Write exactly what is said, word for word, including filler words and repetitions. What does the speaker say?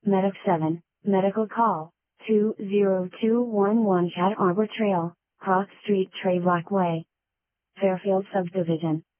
Medic seven, medical call, two zero two one one Cat Arbor Trail, Hawk Street, Trey Blackway, Fairfield Subdivision.